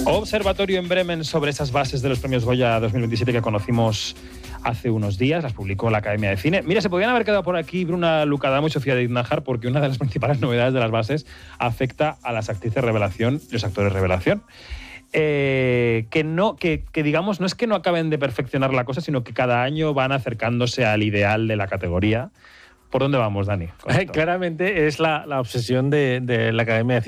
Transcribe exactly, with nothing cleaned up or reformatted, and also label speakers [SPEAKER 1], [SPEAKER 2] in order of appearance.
[SPEAKER 1] Observatorio en Bremen sobre esas bases de los premios Goya dos mil veintisiete que conocimos hace unos días, las publicó la Academia de Cine. Mira, se podían haber quedado por aquí Bruna Lucadamo y Sofía Dietnájar, porque una de las principales novedades de las bases afecta a las actrices revelación y los actores revelación. Eh, que, no, que, que digamos, no es que no acaben de perfeccionar la cosa, sino que cada año van acercándose al ideal de la categoría. ¿Por dónde vamos, Dani?
[SPEAKER 2] Claramente es la, la obsesión de, de la Academia de Cine.